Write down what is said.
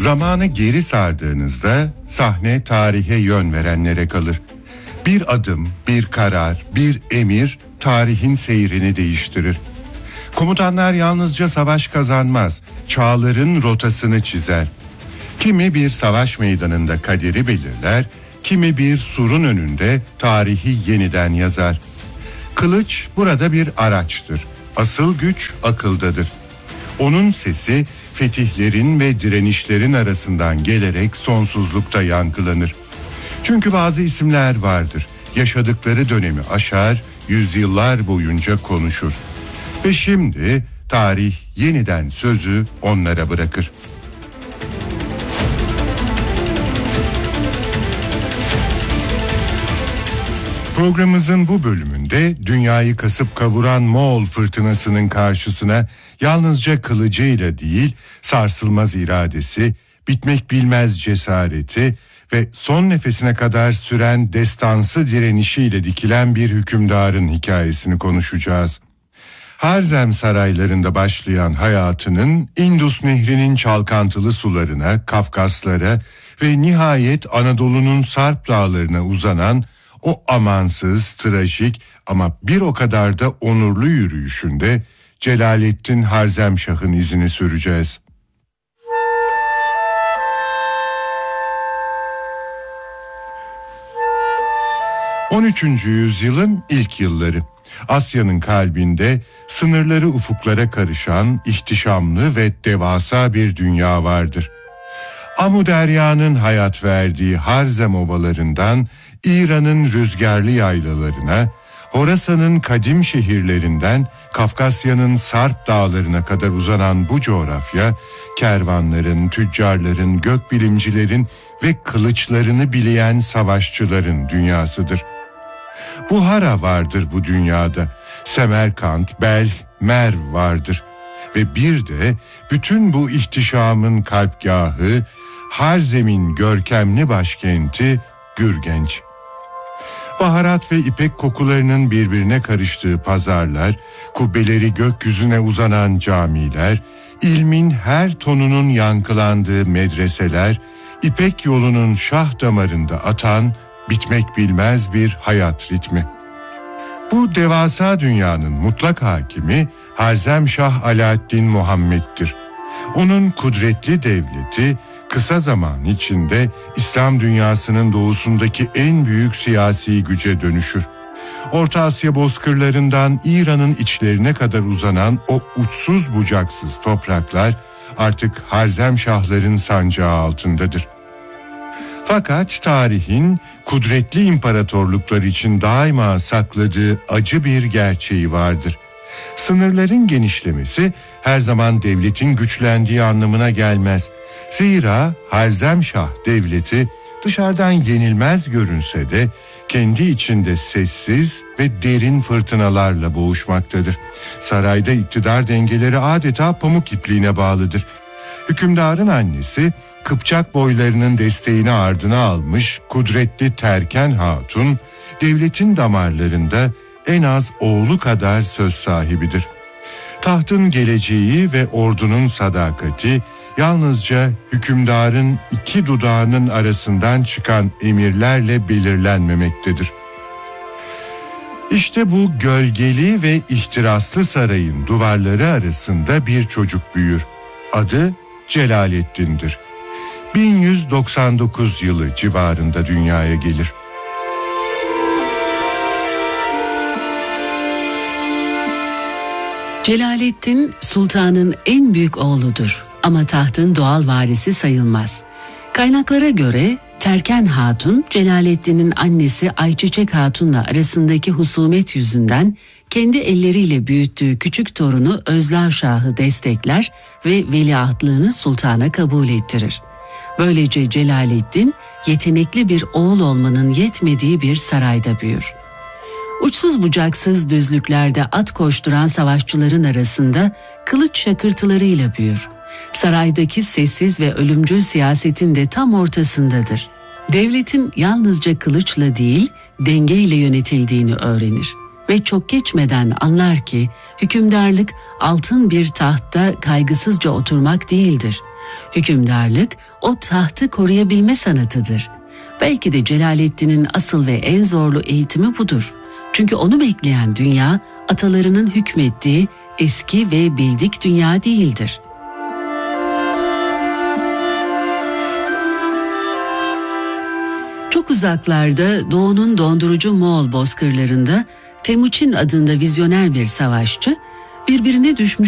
Zamanı geri sardığınızda sahne tarihe yön verenlere kalır. Bir adım, bir karar, bir emir tarihin seyrini değiştirir. Komutanlar yalnızca savaş kazanmaz, çağların rotasını çizer. Kimi bir savaş meydanında kaderi belirler, kimi bir surun önünde tarihi yeniden yazar. Kılıç burada bir araçtır. Asıl güç akıldadır. Onun sesi fetihlerin ve direnişlerin arasından gelerek sonsuzlukta yankılanır. Çünkü bazı isimler vardır. Yaşadıkları dönemi aşar, yüzyıllar boyunca konuşur. Ve şimdi tarih yeniden sözü onlara bırakır. Programımızın bu bölümünde dünyayı kasıp kavuran Moğol fırtınasının karşısına yalnızca kılıcıyla değil, sarsılmaz iradesi, bitmek bilmez cesareti ve son nefesine kadar süren destansı direnişiyle dikilen bir hükümdarın hikayesini konuşacağız. Harzem saraylarında başlayan hayatının Indus Nehri'nin çalkantılı sularına, Kafkaslara ve nihayet Anadolu'nun Sarp dağlarına uzanan o amansız, trajik ama bir o kadar da onurlu yürüyüşünde Celaleddin Harzemşah'ın izini süreceğiz. 13. yüzyılın ilk yılları. Asya'nın kalbinde sınırları ufuklara karışan ihtişamlı ve devasa bir dünya vardır. Amuderya'nın hayat verdiği Harzem ovalarından İran'ın rüzgarlı yaylalarına, Horasan'ın kadim şehirlerinden Kafkasya'nın Sarp dağlarına kadar uzanan bu coğrafya, kervanların, tüccarların, gökbilimcilerin ve kılıçlarını bileyen savaşçıların dünyasıdır. Buhara vardır bu dünyada, Semerkant, Belh, Merv vardır ve bir de bütün bu ihtişamın kalpgahı, Harzem'in görkemli başkenti Gürgenç. Baharat ve ipek kokularının birbirine karıştığı pazarlar, kubbeleri gökyüzüne uzanan camiler, ilmin her tonunun yankılandığı medreseler, İpek yolunun şah damarında atan, bitmek bilmez bir hayat ritmi. Bu devasa dünyanın mutlak hakimi Harzemşah Alaaddin Muhammed'dir. Onun kudretli devleti kısa zaman içinde İslam dünyasının doğusundaki en büyük siyasi güce dönüşür. Orta Asya bozkırlarından İran'ın içlerine kadar uzanan o uçsuz bucaksız topraklar artık Harzemşahların sancağı altındadır. Fakat tarihin kudretli imparatorluklar için daima sakladığı acı bir gerçeği vardır. Sınırların genişlemesi her zaman devletin güçlendiği anlamına gelmez. Zira Harzemşah devleti dışarıdan yenilmez görünse de kendi içinde sessiz ve derin fırtınalarla boğuşmaktadır. Sarayda iktidar dengeleri adeta pamuk ipliğine bağlıdır. Hükümdarın annesi Kıpçak boylarının desteğini ardına almış kudretli Terken Hatun, devletin damarlarında en az oğlu kadar söz sahibidir. Tahtın geleceği ve ordunun sadakati yalnızca hükümdarın iki dudağının arasından çıkan emirlerle belirlenmemektedir. İşte bu gölgeli ve ihtiraslı sarayın duvarları arasında bir çocuk büyür. Adı Celaleddin'dir. 1199 yılı civarında dünyaya gelir. Celaleddin sultanın en büyük oğludur ama tahtın doğal varisi sayılmaz. Kaynaklara göre Terken Hatun, Celaleddin'in annesi Ayçiçek Hatun'la arasındaki husumet yüzünden kendi elleriyle büyüttüğü küçük torunu Özlavşah'ı destekler ve veliahtlığını sultana kabul ettirir. Böylece Celaleddin yetenekli bir oğul olmanın yetmediği bir sarayda büyür. Uçsuz bucaksız düzlüklerde at koşturan savaşçıların arasında kılıç şakırtılarıyla büyür. Saraydaki sessiz ve ölümcül siyasetin de tam ortasındadır. Devletin yalnızca kılıçla değil, dengeyle yönetildiğini öğrenir. Ve çok geçmeden anlar ki hükümdarlık altın bir tahtta kaygısızca oturmak değildir. Hükümdarlık o tahtı koruyabilme sanatıdır. Belki de Celaleddin'in asıl ve en zorlu eğitimi budur. Çünkü onu bekleyen dünya atalarının hükmettiği eski ve bildik dünya değildir. Çok uzaklarda doğunun dondurucu Moğol bozkırlarında Temuçin adında vizyoner bir savaşçı birbirine düşmüş